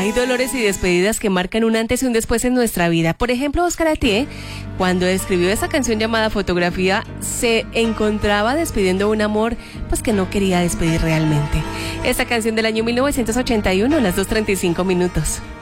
Hay dolores y despedidas que marcan un antes y un después en nuestra vida. Por ejemplo, Oscar Atié, cuando escribió esa canción llamada Fotografía, se encontraba despidiendo un amor pues que no quería despedir realmente. Esta canción del año 1981, las 2:35 minutos.